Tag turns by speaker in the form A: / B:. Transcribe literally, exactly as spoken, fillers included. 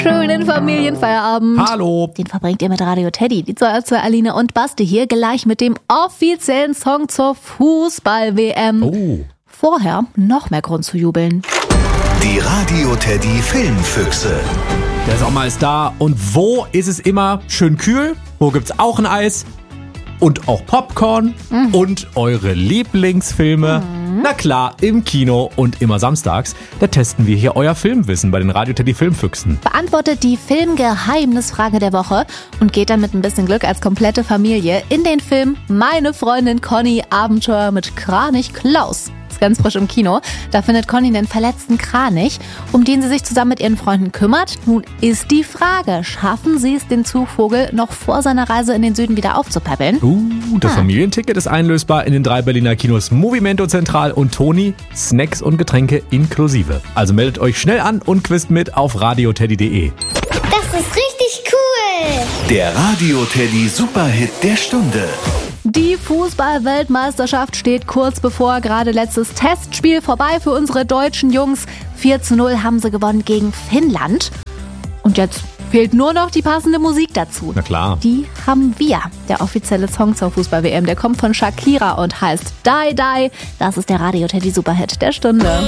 A: schönen Familienfeierabend.
B: Hallo.
A: Den verbringt ihr mit Radio Teddy, die zwei Aline und Basti hier gleich mit dem offiziellen Song zur Fußball-W M.
B: Oh.
A: Vorher noch mehr Grund zu jubeln.
C: Die Radio Teddy Filmfüchse.
B: Der Sommer ist da und wo ist es immer schön kühl? Wo gibt's auch ein Eis? Und auch Popcorn mhm. und eure Lieblingsfilme. Mhm. Na klar, im Kino und immer samstags. Da testen wir hier euer Filmwissen bei den Radio Teddy Filmfüchsen.
A: Beantwortet die Filmgeheimnisfrage der Woche und geht dann mit ein bisschen Glück als komplette Familie in den Film Meine Freundin Conny Abenteuer mit Kranich Klaus. Ist ganz frisch im Kino. Da findet Conny einen verletzten Kranich, um den sie sich zusammen mit ihren Freunden kümmert. Nun ist die Frage, schaffen sie es, den Zugvogel noch vor seiner Reise in den Süden wieder aufzupäppeln?
B: Uh, das ah. Familienticket ist einlösbar in den drei Berliner Kinos Movimento Zentral und Toni. Snacks und Getränke inklusive. Also meldet euch schnell an und quizt mit auf radioteddy punkt de.
D: Das ist richtig cool!
C: Der Radio Teddy Superhit der Stunde.
A: Die Fußball-Weltmeisterschaft steht kurz bevor, gerade letztes Testspiel vorbei für unsere deutschen Jungs. vier zu null haben sie gewonnen gegen Finnland. Und jetzt fehlt nur noch die passende Musik dazu.
B: Na klar.
A: Die haben wir. Der offizielle Song zur Fußball-W M, der kommt von Shakira und heißt Die Die. Das ist der Radio Teddy Superhit der Stunde.